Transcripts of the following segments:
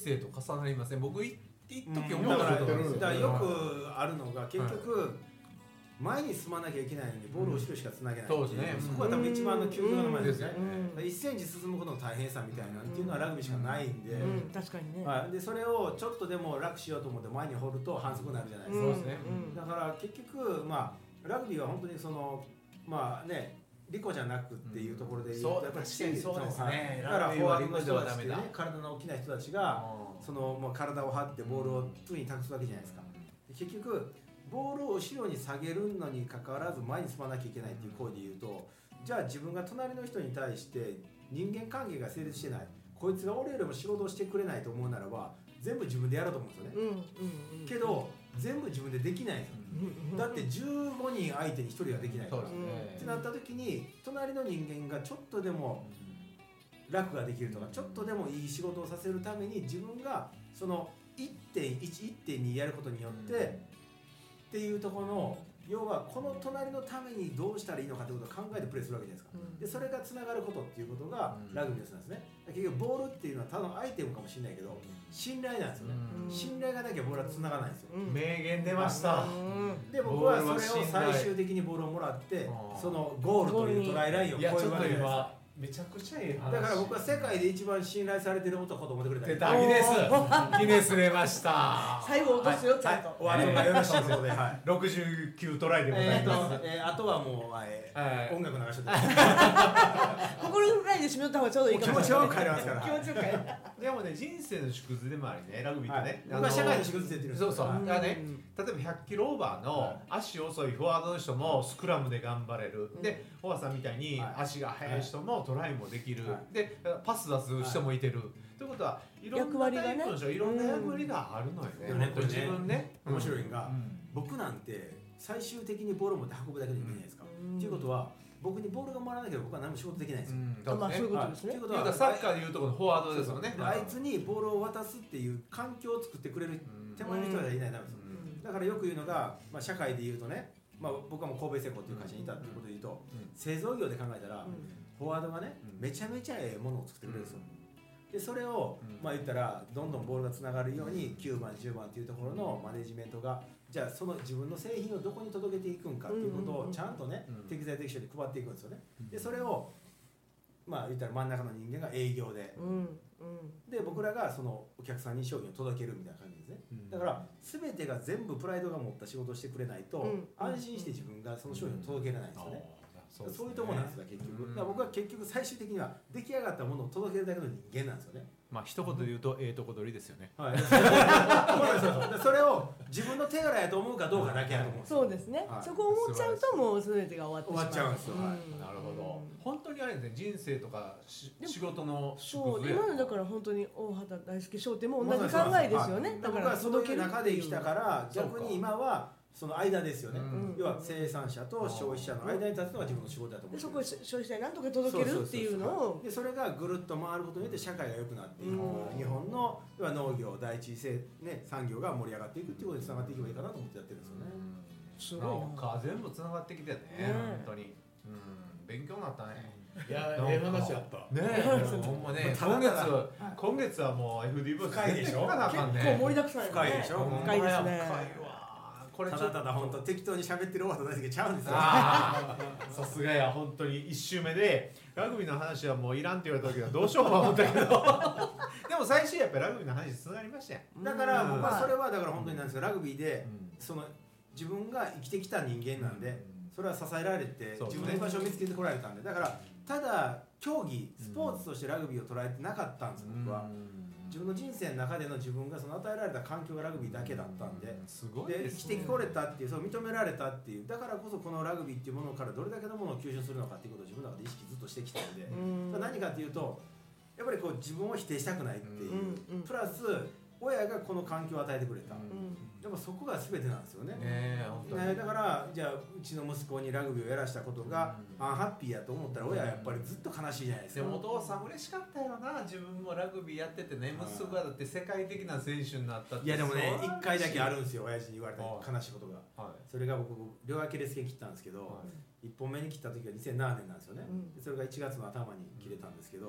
生と重なりません？僕一時思だったからことなんですよ。 だからよくあるのが結局前に進まなきゃいけないのにボールを後ろしかつなげないっていう、 そうですね。 そこは多分一番の究極の前ですね。 うん 1センチ進むことの大変さみたいなっていうのはラグビーしかないんで、 確かにね、 はい、でそれをちょっとでも楽しようと思って前に掘ると反則になるじゃないですか。 そうですね。 だから結局ラグビーは本当にその利己じゃなくっていうところで言うと、やっぱりそうですね。 だからフォワードの人たちってね、体の大きな人たちがその体を張ってボールをプに託すわけじゃないですか。結局ボールを後ろに下げるのに関わらず前に進まなきゃいけないっていう声で言うと、じゃあ自分が隣の人に対して人間関係が成立してない、こいつが俺よりも仕事をしてくれないと思うならば全部自分でやろうと思うんですよね。けど全部自分でできないんですよ。だって15人相手に1人はできないから、ってなった時に隣の人間がちょっとでも楽ができるとか、ちょっとでもいい仕事をさせるために自分がその 1.1、1.2 やることによってっていうところの、要はこの隣のためにどうしたらいいのかということを考えてプレーするわけじゃないですか。でそれがつながることっていうことがラグビーなんですね。結局ボールっていうのはただのアイテムかもしれないけど信頼なんですよね。信頼がなきゃボールはつながないんですよ。 名言出ました。 で僕はそれを最終的にボールをもらってそのゴールというトライラインを超えるわけです。 めちゃくちゃいい話。 だから僕は世界で一番信頼されてる男と思ってくれた。 出た、ギネスギネス出ました。 最後落とすよ、ちゃんと。 お後がよろしいことで、はい、 69トライでございます。 あとはもう、音楽流しとって心ぐらいで締めよった方がちょうどいいかもしれない。 気持ちよく帰れますから。 気持ちよく帰る。 でもね、人生の縮図でもありね、ラグビーってね、 僕は社会の縮図って言ってるんですよ。 そうそう。だからね、例えば100キロオーバーの足遅いフォワードの人もスクラムで頑張れる。で、フォアさんみたいに足が速い人もトライもできる。でパス出す人もいてる、ということはいろんなタイプの人、いろんな役割があるのよね。 でもね、これ自分ね、 面白いのが、僕なんて最終的にボールを持って運ぶだけでいいじゃないですか。っていうことは僕にボールが回らなければ僕は何も仕事できないんですよ。 まあそういうことですね。 ということはサッカーでいうとこのフォワードですよね。 あいつにボールを渡すっていう環境を作ってくれる手前の人がいないとダメですよ。だからよく言うのが、社会で言うとね、僕はもう神戸製鋼っていう会社にいたっていうことで言うと、製造業で考えたらフォワードがね、めちゃめちゃええものを作ってくれるんですよ。でそれを言ったらどんどんボールがつながるように9番10番っていうところのマネジメントが、じゃあその自分の製品をどこに届けていくんかっていうことをちゃんとね、適材適所に配っていくんですよね。でそれを言ったら真ん中の人間が営業で、で僕らがそのお客さんに商品を届けるみたいな感じですね。だから全てが全部プライドが持った仕事をしてくれないと安心して自分がその商品を届けられないんですよね。そういうところなんですが結局、だから僕は結局最終的には出来上がったものを届けるだけの人間なんですよね。 一言で言うととこ取りですよね。 はい。それを自分の手柄やと思うかどうかだけやと思うんですよ。 そうですね。そこを思っちゃうともう全てが終わってしまう。 終わっちゃうんですよ。 なるほど。本当にあれですね、人生とか仕事のそう、今のだから本当に大畑大輔商店も同じ考えですよね。だからそういう中で来たから逆に今はその間ですよね。要は生産者と消費者の間に立つのが自分の仕事だと思う。 そこを消費者に何とか届けるっていうのを、 でそれがぐるっと回ることによって社会が良くなっていく。日本の農業第一産業が盛り上がっていくっていうことにつながっていけばいいかなと思ってやってるんですよね。 すごいな。 全部つながってきてね、本当に。勉強になったね。 いや、ええ話やった。 ね、ほんまね、今月はもう FDV 深いでしょ。 結構盛りだくさん。 深いでしょ。 深いですね。 これただただ本当適当に喋ってる大畑大輔ちゃうんですよ。 さすがや、本当に1周目でラグビーの話はもういらんって言われた時はどうしようか思ったけどでも最終やっぱりラグビーの話につながりましたよ。 だから僕はそれはだから本当になんですよ、ラグビーでその自分が生きてきた人間なんで、それは支えられて自分の居場所を見つけてこられたんで、だからただ競技スポーツとしてラグビーを捉えてなかったんです。僕は自分の人生の中での自分がその与えられた環境がラグビーだけだったんで、で生きてこれたっていう、そう認められたっていう、だからこそこのラグビーっていうものからどれだけのものを吸収するのかっていうことを自分の中で意識ずっとしてきたんで、何かっていうとやっぱりこう自分を否定したくないっていう、プラス親がこの環境を与えてくれた、でもそこが全てなんですよね。だからじゃあうちの息子にラグビーをやらしたことがアンハッピーやと思ったら親はやっぱりずっと悲しいじゃないですか。 でもお父さん嬉しかったよな、自分もラグビーやっててね、息子がだって世界的な選手になったって。 いやでもね、1回だけあるんですよ、親父に言われた悲しいことが。それが僕両アキレス腱切ったんですけど、1本目に切った時は2007年なんですよね。それが1月の頭に切れたんですけど、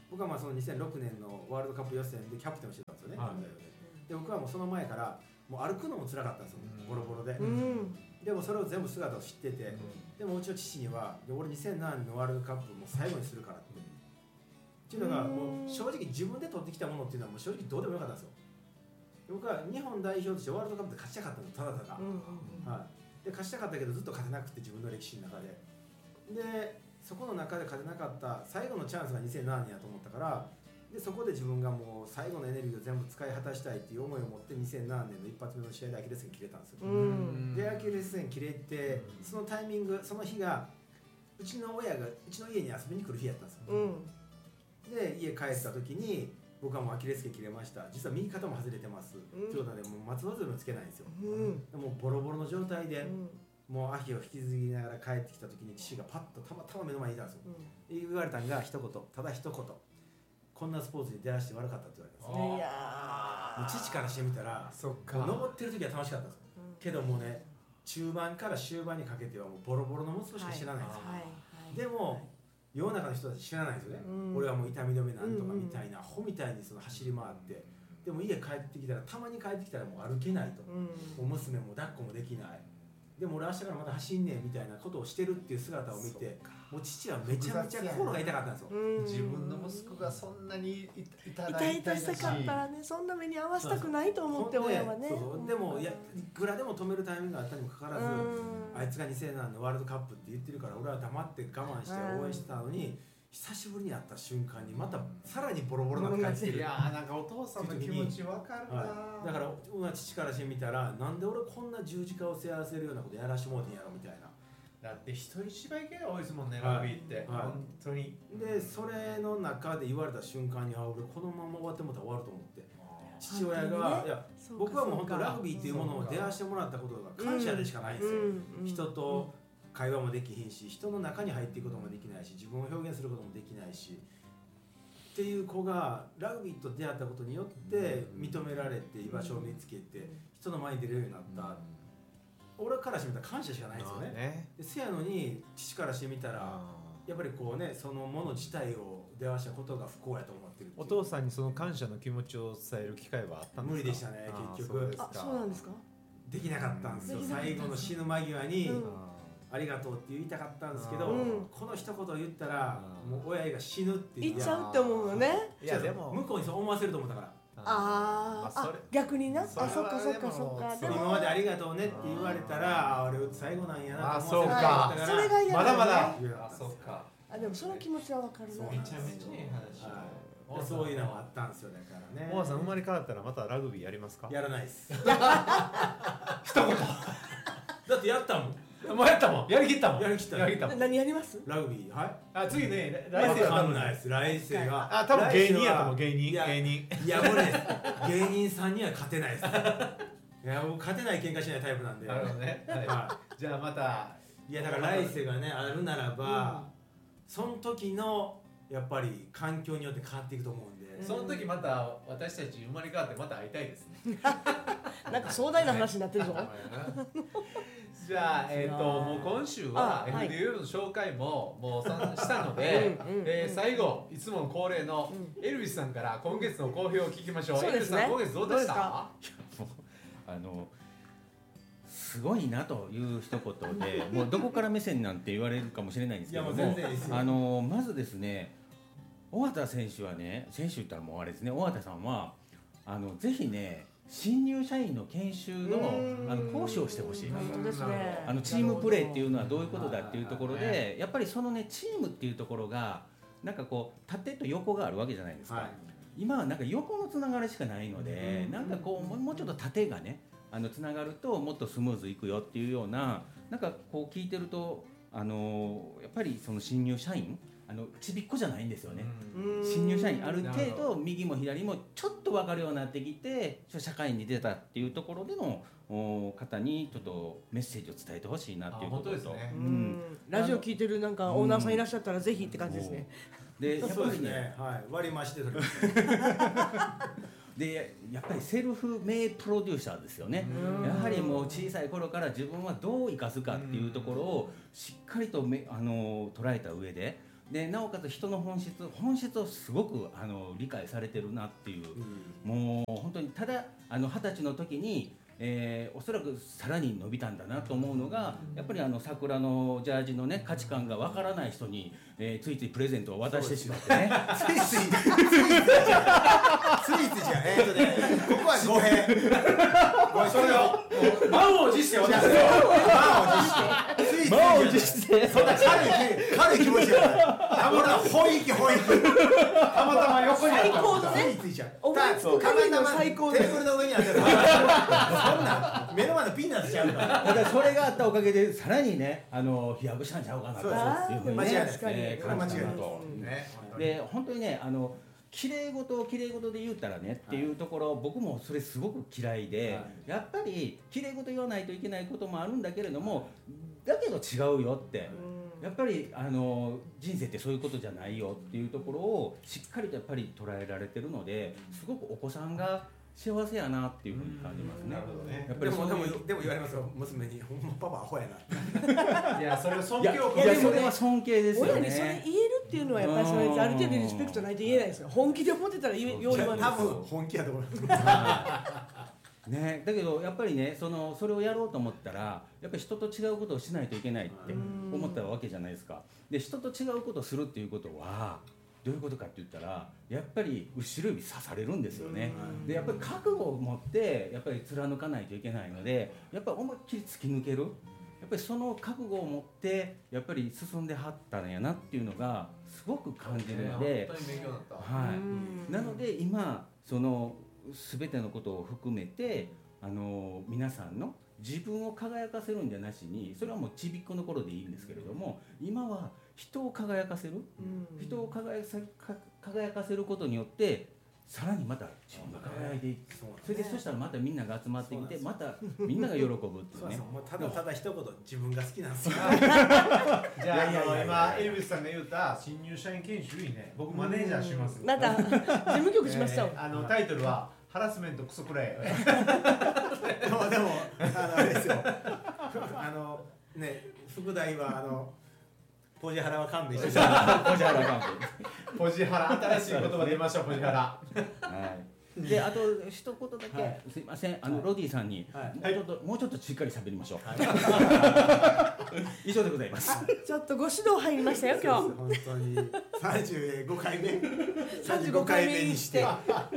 僕はまあその2006年のワールドカップ予選でキャプテンをしてたんですよね、で僕はもうその前からもう歩くのも辛かったんですよ、ボロボロで、でもそれを全部姿を知ってて、でもうちの父には俺2007年のワールドカップも最後にするからっていうのが、もう正直自分で取ってきたものっていうのはもう正直どうでもよかったんですよ。僕は日本代表としてワールドカップで勝ちたかったの、ただただ、で勝ちたかったけどずっと勝てなくて、自分の歴史の中でそこの中で勝てなかった最後のチャンスが2007年やと思ったから、でそこで自分がもう最後のエネルギーを全部使い果たしたいっていう思いを持って2007年の一発目の試合でアキレス腱切れたんですよ、でアキレス腱切れて、そのタイミング、その日がうちの親がうちの家に遊びに来る日やったんですよ、で家帰った時に僕はもうアキレス腱切れました、実は右肩も外れてます、ということでもう松葉杖もつけないんですよ、もうボロボロの状態で、もう秋を引き継ぎながら帰ってきた時に父がパッとたまたま目の前にいたんですよ、言われたのが一言、ただ一言、こんなスポーツに出会して悪かったって言われたんですよ。いや父からしてみたら、登ってる時は楽しかったんですよ、けどもうね、中盤から終盤にかけてはもうボロボロの息子しか知らないんですよ、でも世の中の人たち知らないんですよね、俺はもう痛み止めなんとかみたいな、アホみたいにその走り回って、でも家帰ってきたら、たまに帰ってきたらもう歩けないと、もう娘も抱っこもできない、でも俺明日からまた走んねんみたいなことをしてるっていう姿を見て、もう父はめちゃめちゃ心が痛かったんですよ、 自分の息子がそんなに痛々しかったらね、そんな目に遭わせたくないと思って、親はね。 でもいくらでも止めるタイミングがあったにもかかわらず、あいつが2007年のワールドカップって言ってるから俺は黙って我慢して応援してたのに、久しぶりに会った瞬間にまたさらにボロボロなって帰ってきてる。 いやー、なんかお父さんの気持ちわかるな、 だから父からしてみたら、なんで俺こんな十字架を背負わせるようなことやらしてもうてんやろみたいな。 だって人一倍系が多いですもんね、ラグビーって、本当に。 でそれの中で言われた瞬間に、あ、俺このまま終わってもたら終わると思って、父親が、いや僕はもう本当ラグビーっていうものを出会わせてもらったことが感謝でしかないんですよ、人と会話もできひんし、人の中に入っていくこともできないし、自分を表現することもできないしっていう子がラグビーと出会ったことによって認められて、居場所を見つけて人の前に出れるようになった、俺からしてみたら感謝しかないですよね。でせやのに父からしてみたら、やっぱりこうね、そのもの自体を出会わしたことが不幸やと思ってる。 お父さんにその感謝の気持ちを伝える機会はあったんですか？ 無理でしたね、結局。 そうなんですか？ できなかったんですよ。最後の死ぬ間際に、ありがとうって言いたかったんですけど、この一言言ったらもう親が死ぬって言っちゃうって思うよね。 いやでも向こうにそう思わせると思ったから。 逆にな。そっかそっかそっか。 今までありがとうねって言われたら、俺最後なんやなと思ってたから、 それが嫌だね。 まだまだ。そうか。 でもその気持ちはわかるな。 めちゃめちゃいい話。 そういうのもあったんですよ、だからね。 大和さん生まれ変わったらまたラグビーやりますか？ やらないです。 一言。 だってやったもん。 もうやったもん。やりきったもん。 やりきった。 何やります？ ラグビー。はい。 次ね、 来世は多分ないです。来世が。 多分芸人やと思う。芸人。 いやもうね、芸人さんには勝てないです。いや僕勝てない喧嘩しないタイプなんで。 なるほどね。じゃあまた。 いやだから来世がねあるならば、その時のやっぱり環境によって変わっていくと思うんで。 その時また私たち生まれ変わってまた会いたいですね。 なんか壮大な話になってるぞ。 じゃあ、もう今週は FDU の紹介ももうしたので、最後いつもの恒例のエルヴィスさんから今月の好評を聞きましょう。エルヴィスさん、今月どうでした？ すごいなという一言で、もうどこから目線なんて言われるかもしれないんですけども、まずですね、小畑選手はね、選手言ったらもうあれですね、小畑さんはぜひね、新入社員の研修の講師をしてほしいなと。チームプレーっていうのはどういうことだっていうところで、やっぱりそのね、チームっていうところがなんかこう縦と横があるわけじゃないですか。今はなんか横のつながりしかないので、なんかこうもうちょっと縦がねつながるともっとスムーズいくよっていうような、なんかこう聞いてるとやっぱりその新入社員ちびっこじゃないんですよね。新入社員ある程度右も左もちょっと分かるようになってきて社会に出たっていうところでの方にちょっとメッセージを伝えてほしいなっていうことと、 ラジオ聞いてるなんかオーナーさんいらっしゃったらぜひって感じですね。 でやっぱりね、割り増しで取ります。 でやっぱりセルフ名プロデューサーですよね。やはりもう小さい頃から自分はどう生かすかっていうところをしっかりと捉えた上で、 でなおかつ人の本質をすごく理解されてるなっていう、もう本当にただ20歳の時に、おそらくさらに伸びたんだなと思うのが、やっぱり桜のジャージのね価値観がわからない人に、ついついプレゼントを渡してしまってねついついじゃここは語弊それを満を持して渡すよ。満を持してそんな軽い気持ちじゃない。たまたま本気たまたま横にあったらついついじゃん。 思いつく限りの最高テーブルの上にあったらそんな目の前のピンナーしちゃうから。 だからそれがあったおかげでさらにね飛躍したんちゃうかなというふうにね感じたなと。で本当にね綺麗事で言ったらねっていうところ、僕もそれすごく嫌いで、やっぱり綺麗事言わないといけないこともあるんだけれども、だけど違うよって、やっぱり人生ってそういうことじゃないよっていうところをしっかりとやっぱり捉えられてるので、すごくお子さんが幸せやなっていうふうに感じますね。 なるほどね。 やっぱりでも言われますよ、娘に。ほんまパパアホやな。 いやそれ尊敬をいやそれは尊敬ですよね。 親にそれ言えるっていうのはやっぱりそれある程度リスペクトないと言えないですよ。本気で思ってたら言わないですよ。 多分本気やと思いますね、だけどやっぱりねそれをやろうと思ったらやっぱり人と違うことをしないといけないって思ったわけじゃないですか。で人と違うことをするっていうことはどういうことかって言ったらやっぱり後ろ指刺されるんですよね。でやっぱり覚悟を持ってやっぱり貫かないといけないので、やっぱり思いっきり突き抜ける、やっぱりその覚悟を持ってやっぱり進んではったんやなっていうのがすごく感じるので、 本当に勉強になった。 はい、なので今全てのことを含めて皆さんの自分を輝かせるんじゃなしに、それはもうちびっこの頃でいいんですけれども、今は人を輝かせる、人を輝かせることによってさらにまた自分が輝いていく、そしたらまたみんなが集まってきて、またみんなが喜ぶっていうね。 ただただ一言自分が好きなんですよ。 じゃあ今エルヴィスさんが言った新入社員研修いいね。僕マネージャーします。 なんか事務局しました。 タイトルはハラスメントクソくらい。 でもあれですよ。ね副題はポジハラは勘弁して。ポジハラ勘弁。 ポジハラ、新しい言葉出ましたポジハラ。 はい。であと一言だけ、すいませんロディさんに、もうちょっとしっかり喋りましょう。以上でございます。 ちょっとご指導入りましたよ今日。 本当に35回目35回目にして。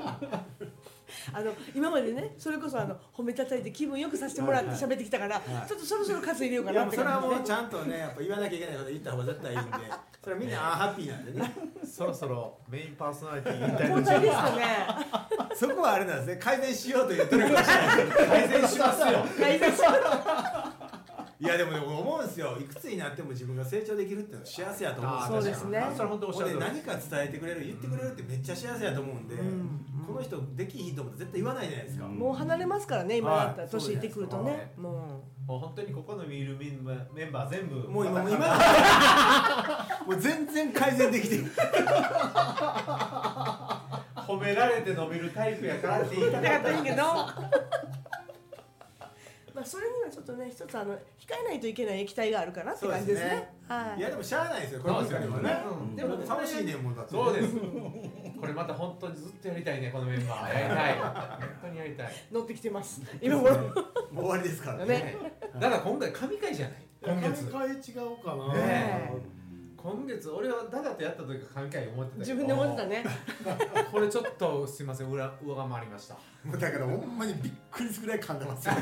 今までねそれこそ褒めたたいて気分よくさせてもらって喋ってきたから、ちょっとそろそろ数入れようかなって感じで。それはもうちゃんとねやっぱ言わなきゃいけないこと言った方が絶対いいんで、それはみんなハッピーなんでね。 そろそろメインパーソナリティ引退交代ですかね。 そこはあれなんですね、改善しようと言ってるかもしれない。 改善しますよ。 改善します。 いやでも思うんですよ、いくつになっても自分が成長できるっていうのは幸せやと思うんですよ。 そうですね。 それ本当おっしゃる。 何か伝えてくれる、言ってくれるってめっちゃ幸せやと思うんで、この人できひんと思って絶対言わないじゃないですか。 もう離れますからね、今だったら年いってくるとね。もう本当にここのいるメンバー全部もう今もう全然改善できてる。 褒められて伸びるタイプやからって言いたかったんけど。それにはちょっとね一つ控えないといけない液体があるかなって感じですね。 いやでもしゃあないですよ。これですよね。でも楽しいねもんだって。 そうです。これまた本当にずっとやりたいねこのメンバー。やりたい。本当にやりたい。 乗ってきてます。今頃。もう終わりですからね。 だから今回神回じゃない。今月。 神回違うかな。 今月俺はダダとやった時神回思ってた。 自分で思ってたね。 これちょっとすいません上回りました。 だからほんまにびっくりするぐらい噛んでますよ。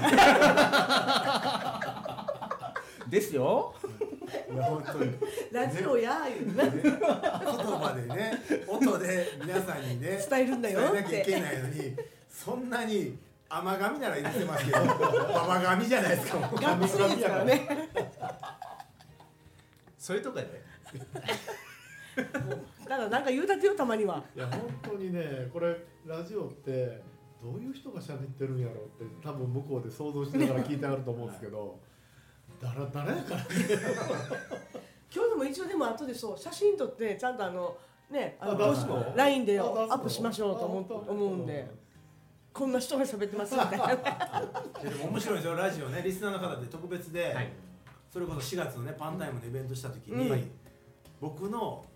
ですよ。 いや本当に。 ラジオや言うね。 言葉でね、音で皆さんにね伝えるんだよって。 伝えなきゃいけないのに、そんなに甘噛みなら言ってますけど、ババ噛みじゃないですか。 ガッツリですからね。 そういうとこやで。 だからなんか言うたてよたまには。 いや本当にねこれラジオってどういう人が喋ってるんやろうって多分向こうで想像しながら聞いてあると思うんですけど、誰やからね。 今日でも一応でも後でそう写真撮ってちゃんとねLINE でアップしましょうと思うんで、こんな人が喋ってますみたいな。 でも面白いですよラジオね。リスナーの方で特別で、それこそ4月のねパンタイムのイベントした時に、僕の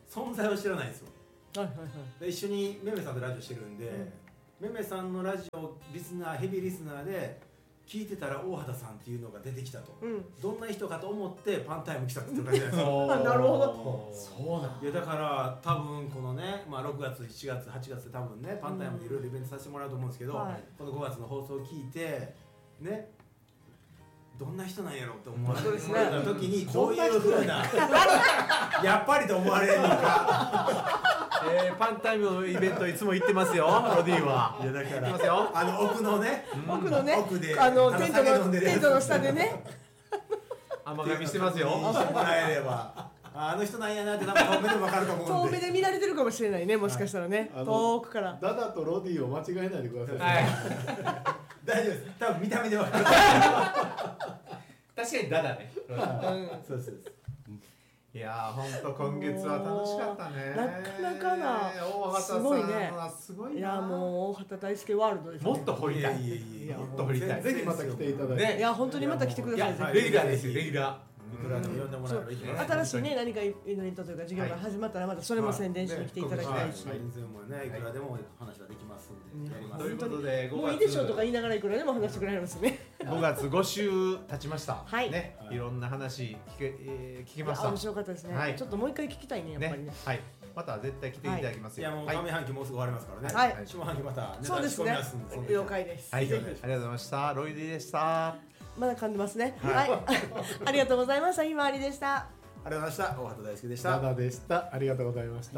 存在を知らないんですよ。 はいはいはい。 で一緒にめめさんとラジオしてるんで、めめさんのラジオリスナーヘビーリスナーで聞いてたら大畑さんっていうのが出てきたと、どんな人かと思ってパンタイム来たって言ってる感じじゃないですか。 なるほど。 そうなんいやだから多分このね、まあ、6月7月8月で多分ねパンタイムでいろいろイベントさせてもらうと思うんですけど、この5月の放送を聞いてね、どんな人なんやろうって思われた時にどういうふうなやっぱりと思われるのか。 パンタイムのイベントいつも行ってますよ、ロディは。 いやだから行ってますよ。 奥のね、奥でテントの下でね、 甘噛みしてますよ。 してもらえれば、あの人なんやなって多分遠目でも分かると思うんで。 遠目で見られてるかもしれないね、もしかしたらね、遠くから。 ダダとロディを間違えないでください。 大丈夫です。多分見た目で分かる。 確かにダダね。 そうです。 いやー、ほんと今月は楽しかったね。 なかなかな、 大畑さんはすごいな。 いやもう大畑大輔ワールドですね。 もっと掘りたい。もっと掘りたい。 ぜひまた来ていただいて。 いや本当にまた来てください。 レギュラーですよ、レギュラー。 いくらでも呼んでもらえばいいと思います。 新しいね、何かイベントというか授業が始まったらまたそれも宣伝しに来ていただきたいし。 全然もね、いくらでも話はできますんでやります。 ということでもういいでしょうとか言いながらいくらでも話してくれますね。 5月5週経ちました。 はい。 ね、いろんな話聞きました。 面白かったですね。ちょっともう一回聞きたいね、やっぱりね。 はい。また絶対来ていただきますよ。 いやもう上半期もうすぐ終わりますからね。 はい。 下半期またそうですね。了解です。 はい。ありがとうございました。ロイディでした。 まだ噛んでますね。はい。ありがとうございました。ひまわりでした。 ありがとうございました。大畑大輔でした。 ダダでした。ありがとうございました。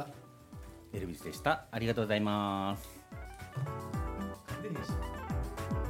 エルビスでした。ありがとうございます。 勝手にして